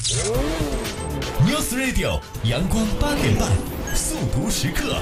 News Radio 阳光8点半速读时刻。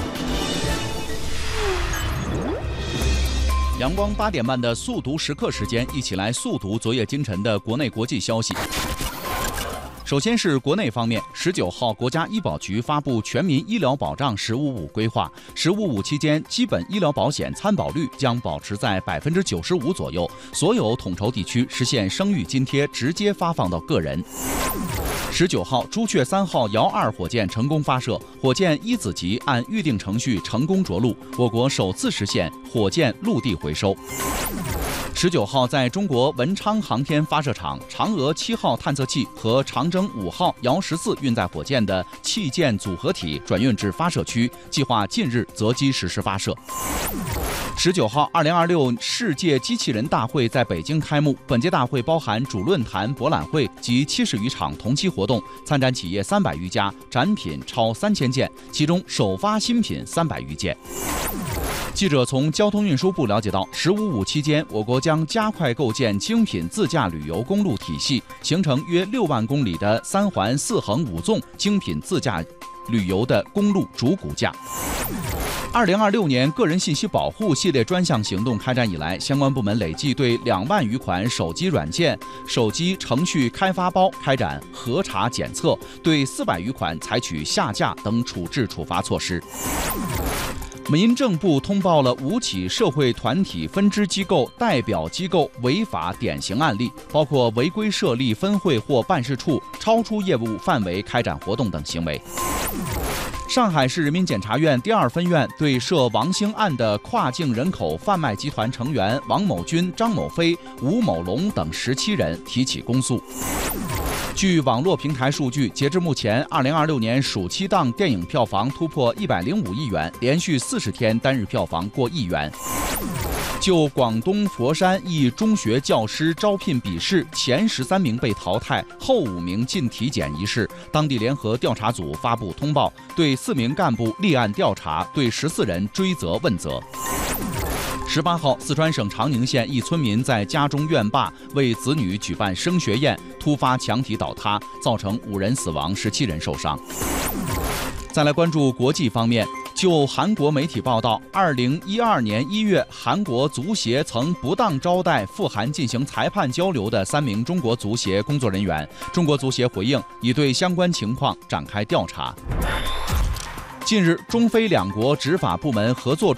阳光8点半的速读时刻时间，一起来速读昨夜今晨的国内国际消息。首先是国内方面，19号，国家医保局发布全民医疗保障“十五五”规划，“十五五”期间，基本医疗保险参保率将保持在95%左右，所有统筹地区实现生育津贴直接发放到个人。19号，朱雀3号遥2火箭成功发射，火箭1子级按预定程序成功着陆，我国首次实现火箭陆地回收。19号，在中国文昌航天发射场，嫦娥7号探测器和长征5号遥14运载火箭的器件组合体转运至发射区，计划近日择机实施发射。19号，2026世界机器人大会在北京开幕。本届大会包含主论坛、博览会及70余场同期活动，参展企业300余家，展品超3000件，其中首发新品300余件。记者从交通运输部了解到，“十五五”期间，我国将加快构建精品自驾旅游公路体系，形成约6万公里的3环4横5纵精品自驾旅游的公路主骨架。2026年个人信息保护系列专项行动开展以来，相关部门累计对2万余款手机软件、手机程序开发包开展核查检测，对400余款采取下架等处置处罚措施。民政部通报了5起社会团体分支机构代表机构违法典型案例，包括违规设立分会或办事处、超出业务范围开展活动等行为。上海市人民检察院第2分院对涉王兴案的跨境人口贩卖集团成员王某军、张某飞、吴某龙等17人提起公诉。据网络平台数据，截至目前，2026年暑期档电影票房突破105亿元，连续40天单日票房过1亿元。就广东佛山一中学教师招聘笔试前13名被淘汰，后5名进体检一事，当地联合调查组发布通报，对4名干部立案调查，对14人追责问责。18号，四川省长宁县一村民在家中院坝为子女举办升学宴，突发墙体倒塌，造成5人死亡，17人受伤。再来关注国际方面，就韩国媒体报道，2012年1月，韩国足协曾不当招待赴韩进行裁判交流的3名中国足协工作人员。中国足协回应，已对相关情况展开调查。近日，中非2国执法部门合作